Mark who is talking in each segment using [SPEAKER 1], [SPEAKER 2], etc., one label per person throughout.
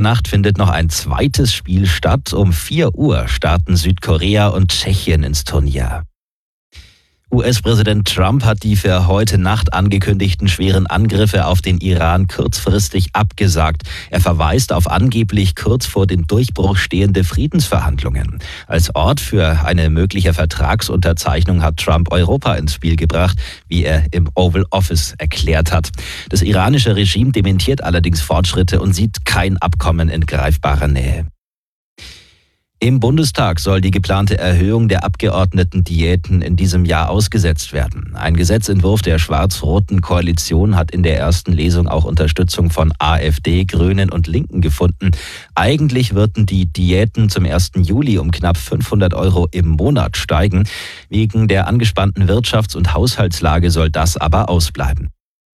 [SPEAKER 1] Nacht findet noch ein zweites Spiel statt. Um 4 Uhr starten Südkorea und Tschechien ins Turnier. US-Präsident Trump hat die für heute Nacht angekündigten schweren Angriffe auf den Iran kurzfristig abgesagt. Er verweist auf angeblich kurz vor dem Durchbruch stehende Friedensverhandlungen. Als Ort für eine mögliche Vertragsunterzeichnung hat Trump Europa ins Spiel gebracht, wie er im Oval Office erklärt hat. Das iranische Regime dementiert allerdings Fortschritte und sieht kein Abkommen in greifbarer Nähe. Im Bundestag soll die geplante Erhöhung der Abgeordnetendiäten in diesem Jahr ausgesetzt werden. Ein Gesetzentwurf der schwarz-roten Koalition hat in der ersten Lesung auch Unterstützung von AfD, Grünen und Linken gefunden. Eigentlich würden die Diäten zum 1. Juli um knapp 500 € im Monat steigen. Wegen der angespannten Wirtschafts- und Haushaltslage soll das aber ausbleiben.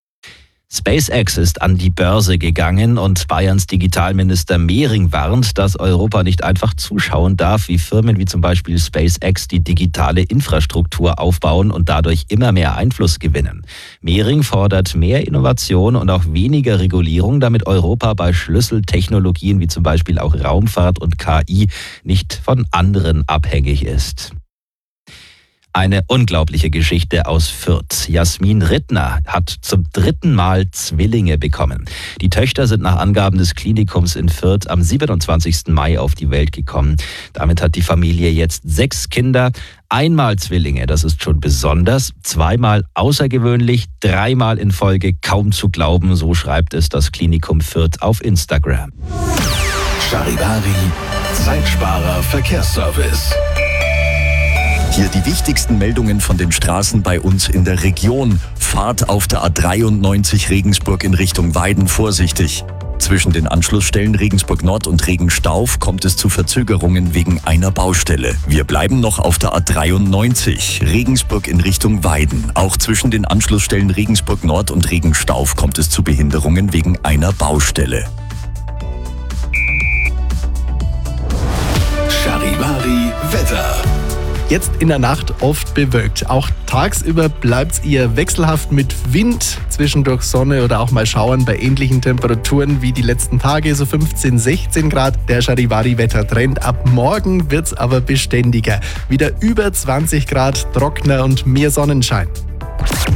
[SPEAKER 1] SpaceX ist an die Börse gegangen und Bayerns Digitalminister Mehring warnt, dass Europa nicht einfach zuschauen darf, wie Firmen wie zum Beispiel SpaceX die digitale Infrastruktur aufbauen und dadurch immer mehr Einfluss gewinnen. Mehring fordert mehr Innovation und auch weniger Regulierung, damit Europa bei Schlüsseltechnologien wie zum Beispiel auch Raumfahrt und KI nicht von anderen abhängig ist. Eine unglaubliche Geschichte aus Fürth. Jasmin Rittner hat zum 3. Mal Zwillinge bekommen. Die Töchter sind nach Angaben des Klinikums in Fürth am 27. Mai auf die Welt gekommen. Damit hat die Familie jetzt 6 Kinder. Einmal Zwillinge, das ist schon besonders. 2-mal außergewöhnlich, 3-mal in Folge kaum zu glauben, so schreibt es das Klinikum Fürth auf Instagram.
[SPEAKER 2] Charivari, Zeitsparer Verkehrsservice. Hier die wichtigsten Meldungen von den Straßen bei uns in der Region. Fahrt auf der A93 Regensburg in Richtung Weiden vorsichtig. Zwischen den Anschlussstellen Regensburg Nord und Regenstauf kommt es zu Verzögerungen wegen einer Baustelle. Wir bleiben noch auf der A93 Regensburg in Richtung Weiden. Auch zwischen den Anschlussstellen Regensburg Nord und Regenstauf kommt es zu Behinderungen wegen einer Baustelle. Charivari Wetter.
[SPEAKER 3] Jetzt in der Nacht oft bewölkt. Auch tagsüber bleibt es eher wechselhaft mit Wind, zwischendurch Sonne oder auch mal Schauern bei ähnlichen Temperaturen wie die letzten Tage, so 15, 16 Grad. Der Charivari-Wettertrend. Ab morgen wird es aber beständiger. Wieder über 20 Grad, trockener und mehr Sonnenschein.